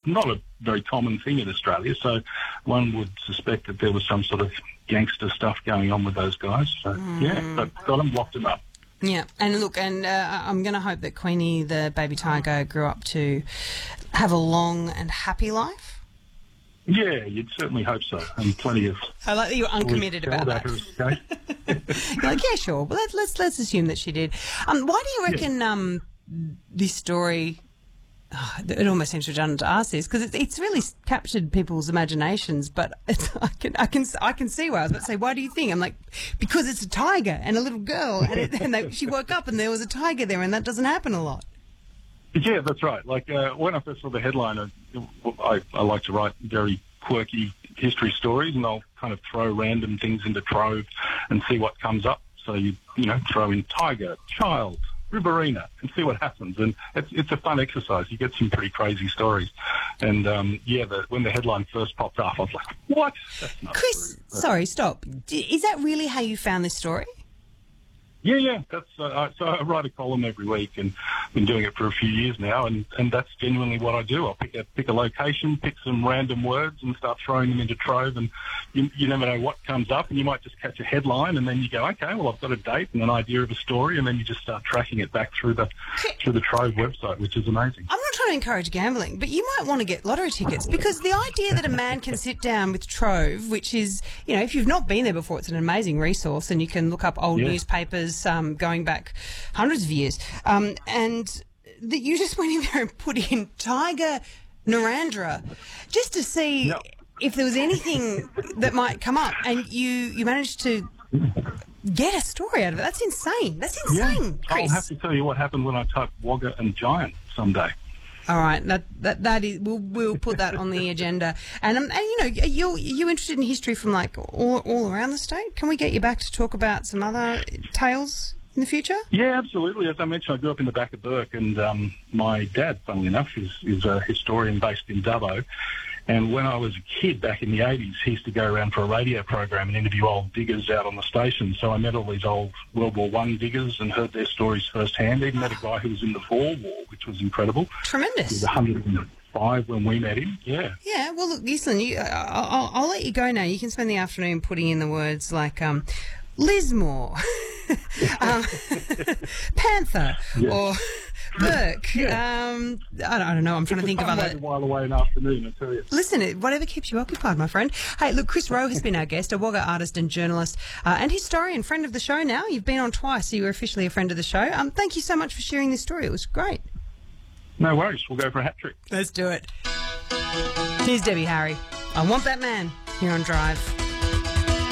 not a very common thing in Australia. So one would suspect that there was some sort of gangster stuff going on with those guys. So, but got them, locked them up. Yeah, and look, I'm going to hope that Queenie, the baby tiger, grew up to have a long and happy life. Yeah, you'd certainly hope so, and plenty of. I like that you were uncommitted about that. You're like, yeah, sure. Well, let's assume that she did. Why do you reckon this story? It almost seems redundant to ask this because it's really captured people's imaginations. But I can see why I was about to say. Why do you think? I'm like, because it's a tiger and a little girl, and she woke up and there was a tiger there, and that doesn't happen a lot. Yeah, that's right. Like when I first saw the headline, I like to write very quirky history stories, and I'll kind of throw random things into Trove and see what comes up. So you throw in tiger, child, Riverina, and see what happens. And it's a fun exercise. You get some pretty crazy stories. And when the headline first popped up, I was like, what? That's not Chris, true. Sorry, stop. Is that really how you found this story? Yeah. That's so I write a column every week, and been doing it for a few years now, and that's genuinely what I do. I'll pick a location, pick some random words, and start throwing them into Trove, and you never know what comes up, and you might just catch a headline, and then you go, okay, well, I've got a date and an idea of a story, and then you just start tracking it back through the Trove website, which is amazing. I'm not trying to encourage gambling, but you might want to get lottery tickets, because the idea that a man can sit down with Trove, which is, if you've not been there before, it's an amazing resource, and you can look up old newspapers going back hundreds of years, and that you just went in there and put in Tiger Narendra just to see if there was anything that might come up, and you managed to get a story out of it. That's insane. That's insane, Chris. I'll have to tell you what happened when I typed Wagga and giant someday. All right, that is. We'll put that on the agenda. And you interested in history from like all around the state? Can we get you back to talk about some other tales in the future? Yeah, absolutely. As I mentioned, I grew up in the back of Bourke, and my dad, funnily enough, is a historian based in Dubbo. And when I was a kid back in the 80s, he used to go around for a radio program and interview old diggers out on the station. So I met all these old World War I diggers and heard their stories firsthand. Even met a guy who was in the Boer War, which was incredible. Tremendous. He was 105 when we met him. Yeah. Yeah. Well, look, Gislin, I'll let you go now. You can spend the afternoon putting in the words like Lismore, Panther, or Burke. I don't know. I'm trying to think of other. A while away in the afternoon, I tell you. Listen, whatever keeps you occupied, my friend. Hey, look, Chris Rowe has been our guest, a Wagga artist and journalist and historian, friend of the show now. You've been on twice, so you're officially a friend of the show. Thank you so much for sharing this story. It was great. No worries. We'll go for a hat trick. Let's do it. Here's Debbie Harry. I Want That Man here on Drive.